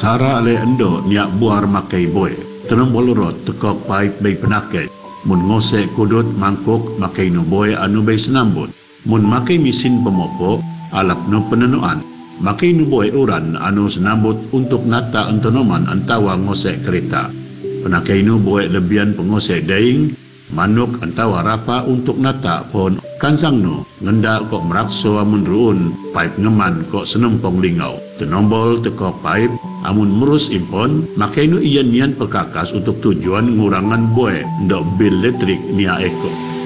Sara ale endo niak buar makai boy. Tenombol rot tekok paip bay penaket. Mun ngosek kudut mangkuk makai no boy anu bay senambut. Mun makai mesin pemopo alap no penenuan. Makai no boy uran anu senambut untuk nata entonoman antawa ngosek kereta. Penakai no boy lebihan pengosek daing manuk antawa rapa untuk nata pohon kansang no ngendak kok merakso amun ruun paip ngeman kok senempong lingau tenombol tekok paip amun merus impon makai no iyan nian perkakas untuk tujuan ngurangan boy ndok bil listrik nia eko.